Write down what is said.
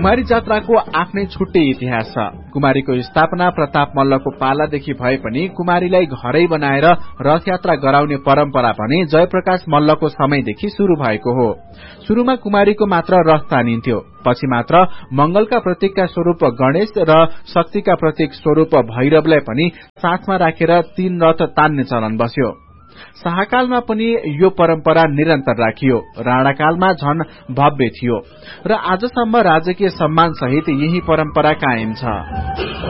कुमारी जात्राको आफ्नै छुट्टै इतिहास छ। कुमारीको स्थापना प्रताप मल्लको पालादेखि भए पनि कुमारीलाई घरै बनाएर रथयात्रा गराउने परम्परा पनि जयप्रकाश मल्लको समयदेखि शुरू भएको हो। शुरूमा कुमारीको मात्र रथ तानिन्थ्यो, पछि मात्र मंगलका प्रतीकका स्वरूप गणेश र शक्तिका प्रतीक स्वरूप भैरवलाई पनि साथमा राखेर 3 रथ तान्ने चलन बस्यो। शाहकालमा पनि यो परम्परा निरन्तर राखियो। राणाकालमा झन भव्य थियो र आजसम्म राजकीय सम्मान सहित यही परम्परा कायम छ।